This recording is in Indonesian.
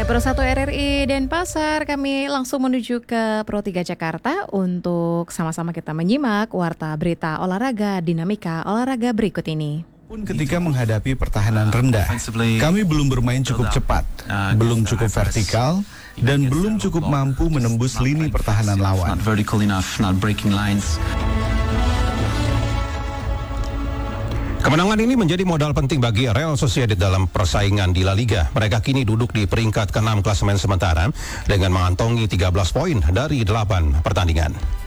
Pro 1 RRI Denpasar, kami langsung menuju ke Pro 3 Jakarta untuk sama-sama kita menyimak warta berita olahraga dinamika olahraga berikut ini. Pun ketika menghadapi pertahanan rendah, kami belum bermain cukup cepat, belum cukup vertikal, dan belum cukup mampu menembus lini pertahanan lawan. Kemenangan ini menjadi modal penting bagi Real Sociedad dalam persaingan di La Liga. Mereka kini duduk di peringkat ke-6 klasemen sementara dengan mengantongi 13 poin dari 8 pertandingan.